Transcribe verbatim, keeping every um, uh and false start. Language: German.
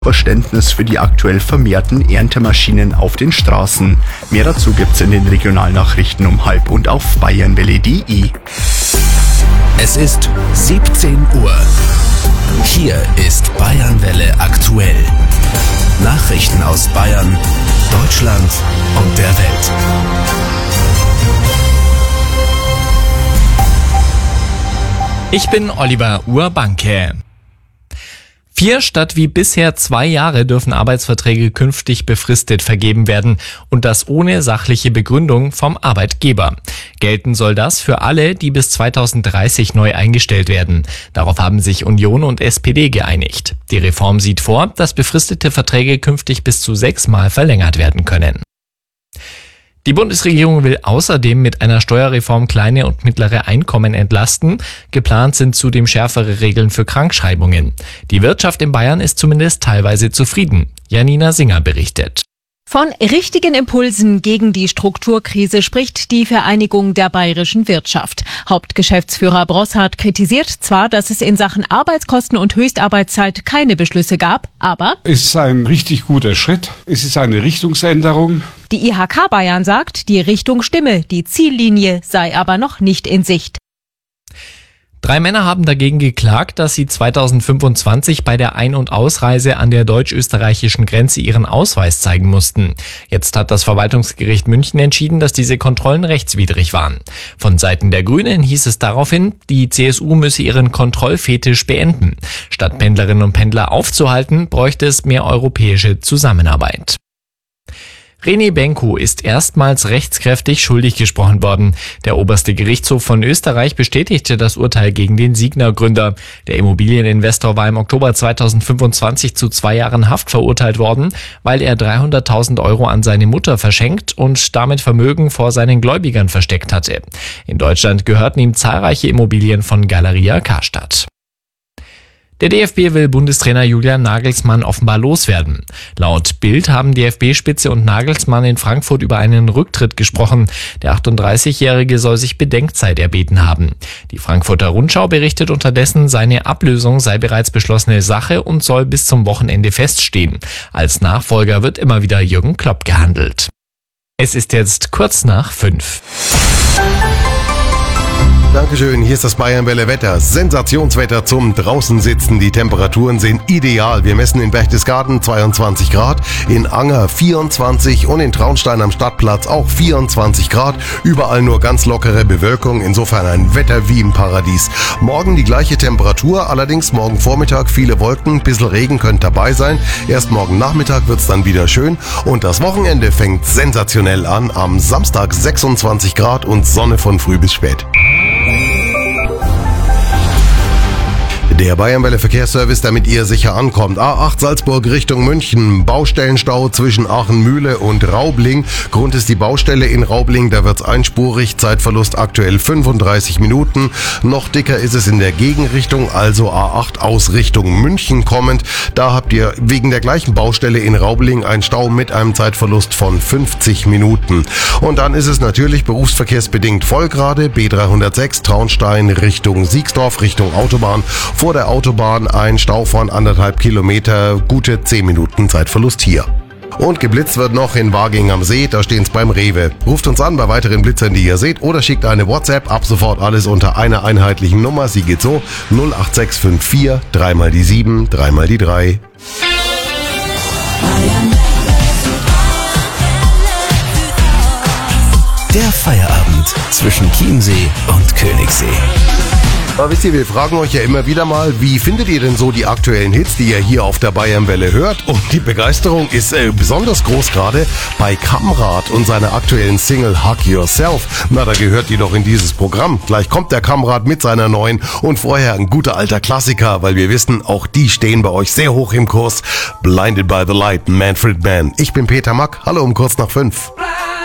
Verständnis für die aktuell vermehrten Erntemaschinen auf den Straßen. Mehr dazu gibt's in den Regionalnachrichten um halb und auf bayernwelle punkt de. Es ist siebzehn Uhr. Hier ist Bayernwelle aktuell. Nachrichten aus Bayern, Deutschland und der Welt. Ich bin Oliver Urbanke. Vier statt wie bisher zwei Jahre dürfen Arbeitsverträge künftig befristet vergeben werden und das ohne sachliche Begründung vom Arbeitgeber. Gelten soll das für alle, die bis zweitausenddreißig neu eingestellt werden. Darauf haben sich Union und S P D geeinigt. Die Reform sieht vor, dass befristete Verträge künftig bis zu sechsmal verlängert werden können. Die Bundesregierung will außerdem mit einer Steuerreform kleine und mittlere Einkommen entlasten. Geplant sind zudem schärfere Regeln für Krankschreibungen. Die Wirtschaft in Bayern ist zumindest teilweise zufrieden. Janina Singer berichtet. Von richtigen Impulsen gegen die Strukturkrise spricht die Vereinigung der bayerischen Wirtschaft. Hauptgeschäftsführer Brossart kritisiert zwar, dass es in Sachen Arbeitskosten und Höchstarbeitszeit keine Beschlüsse gab, aber es ist ein richtig guter Schritt. Es ist eine Richtungsänderung. Die I H K Bayern sagt, die Richtung stimme, die Ziellinie sei aber noch nicht in Sicht. Drei Männer haben dagegen geklagt, dass sie zweitausendfünfundzwanzig bei der Ein- und Ausreise an der deutsch-österreichischen Grenze ihren Ausweis zeigen mussten. Jetzt hat das Verwaltungsgericht München entschieden, dass diese Kontrollen rechtswidrig waren. Von Seiten der Grünen hieß es daraufhin, die C S U müsse ihren Kontrollfetisch beenden. Statt Pendlerinnen und Pendler aufzuhalten, bräuchte es mehr europäische Zusammenarbeit. René Benko ist erstmals rechtskräftig schuldig gesprochen worden. Der oberste Gerichtshof von Österreich bestätigte das Urteil gegen den Signa-Gründer. Der Immobilieninvestor war im Oktober zweitausendfünfundzwanzig zu zwei Jahren Haft verurteilt worden, weil er dreihunderttausend Euro an seine Mutter verschenkt und damit Vermögen vor seinen Gläubigern versteckt hatte. In Deutschland gehörten ihm zahlreiche Immobilien von Galeria Karstadt. Der D F B will Bundestrainer Julian Nagelsmann offenbar loswerden. Laut Bild haben D F B-Spitze und Nagelsmann in Frankfurt über einen Rücktritt gesprochen. Der achtunddreißigjährige soll sich Bedenkzeit erbeten haben. Die Frankfurter Rundschau berichtet unterdessen, seine Ablösung sei bereits beschlossene Sache und soll bis zum Wochenende feststehen. Als Nachfolger wird immer wieder Jürgen Klopp gehandelt. Es ist jetzt kurz nach fünf. Dankeschön, hier ist das Bayernwelle Wetter. Sensationswetter zum draußen sitzen. Die Temperaturen sind ideal. Wir messen in Berchtesgaden zweiundzwanzig Grad, in Anger vierundzwanzig und in Traunstein am Stadtplatz auch vierundzwanzig Grad. Überall nur ganz lockere Bewölkung, insofern ein Wetter wie im Paradies. Morgen die gleiche Temperatur, allerdings morgen Vormittag viele Wolken, ein bisschen Regen könnte dabei sein. Erst morgen Nachmittag wird's dann wieder schön und das Wochenende fängt sensationell an. Am Samstag sechsundzwanzig Grad und Sonne von früh bis spät. Der Bayernwelle Verkehrsservice, damit ihr sicher ankommt. A acht Salzburg Richtung München. Baustellenstau zwischen Aachen-Mühle und Raubling. Grund ist die Baustelle in Raubling, da wird's einspurig. Zeitverlust aktuell fünfunddreißig Minuten. Noch dicker ist es in der Gegenrichtung, also A acht aus Richtung München kommend. Da habt ihr wegen der gleichen Baustelle in Raubling einen Stau mit einem Zeitverlust von fünfzig Minuten. Und dann ist es natürlich berufsverkehrsbedingt voll gerade. B dreihundertsechs Traunstein Richtung Siegsdorf, Richtung Autobahn. Vor der Autobahn ein Stau von anderthalb Kilometer, gute zehn Minuten Zeitverlust hier. Und geblitzt wird noch in Waging am See, da stehen's beim Rewe. Ruft uns an bei weiteren Blitzern, die ihr seht, oder schickt eine WhatsApp, ab sofort alles unter einer einheitlichen Nummer. Sie geht so, null acht sechs fünf vier, dreimal die sieben, dreimal die drei. Der Feierabend zwischen Chiemsee und Königssee. Aber wisst ihr, wir fragen euch ja immer wieder mal, wie findet ihr denn so die aktuellen Hits, die ihr hier auf der Bayernwelle hört? Und die Begeisterung ist äh, besonders groß gerade bei Kamrat und seiner aktuellen Single Hug Yourself. Na, da gehört die doch in dieses Programm. Gleich kommt der Kamrat mit seiner neuen und vorher ein guter alter Klassiker, weil wir wissen, auch die stehen bei euch sehr hoch im Kurs. Blinded by the Light, Manfred Mann. Ich bin Peter Mack. Hallo um kurz nach fünf.